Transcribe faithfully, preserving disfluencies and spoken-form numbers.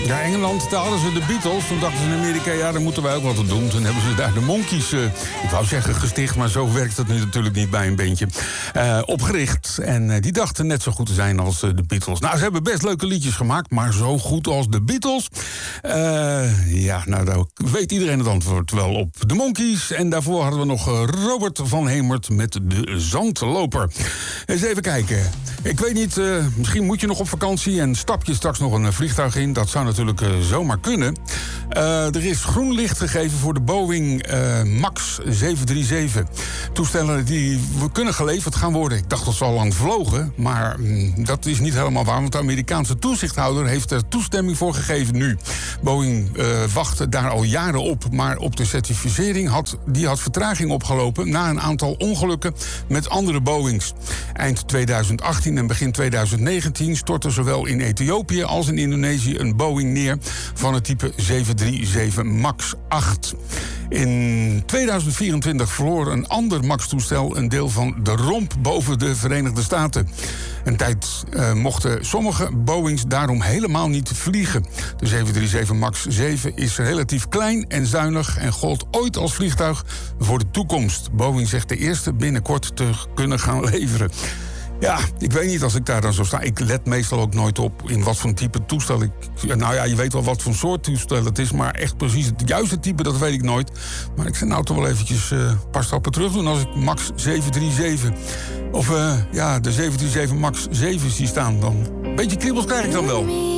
Ja, Engeland, daar hadden ze de Beatles. Toen dachten ze in Amerika, ja, daar moeten wij ook wat aan doen. Toen hebben ze daar de Monkees, uh, ik wou zeggen gesticht, maar zo werkt het nu natuurlijk niet bij een bandje, uh, opgericht. En uh, die dachten net zo goed te zijn als uh, de Beatles. Nou, ze hebben best leuke liedjes gemaakt, maar zo goed als de Beatles. Uh, ja, nou, daar weet iedereen het antwoord wel op. De Monkees. En daarvoor hadden we nog uh, Robert van Hemert met de Zandloper. Eens even kijken. Ik weet niet, uh, misschien moet je nog op vakantie en stap je straks nog een uh, vliegtuig in. Dat zou natuurlijk uh, zomaar kunnen. Uh, er is groen licht gegeven voor de Boeing uh, Max zeven drie zeven. Toestellen die kunnen geleverd gaan worden. Ik dacht dat ze al lang vlogen, maar mm, dat is niet helemaal waar. Want de Amerikaanse toezichthouder heeft er toestemming voor gegeven nu. Boeing uh, wachtte daar al jaren op, maar op de certificering had, die had vertraging opgelopen na een aantal ongelukken met andere Boeings. Eind tweeduizend achttien en begin tweeduizend negentien stortte zowel in Ethiopië als in Indonesië een Boeing neer van het type zeven drie zeven Max acht. In tweeduizend vierentwintig verloor een ander Max-toestel een deel van de romp boven de Verenigde Staten. Een tijd uh, mochten sommige Boeings daarom helemaal niet vliegen. De zeven drie zeven Max zeven is relatief klein en zuinig en gold ooit als vliegtuig voor de toekomst. Boeing zegt de eerste binnenkort te kunnen gaan leveren. Ja, ik weet niet als ik daar dan zo sta. Ik let meestal ook nooit op in wat voor type toestel ik... Nou ja, je weet wel wat voor soort toestel het is, maar echt precies het juiste type, dat weet ik nooit. Maar ik zou nou toch wel eventjes uh, een paar stappen terug doen als ik Max zeven drie zeven... of uh, ja, de zeven drie zeven Max zeven zie staan. Dan een beetje kriebels krijg ik dan wel.